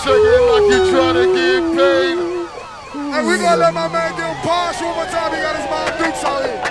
shaking like you trying to get paid. And we gonna let my man get pass one more time. He got his mom Dukes out here.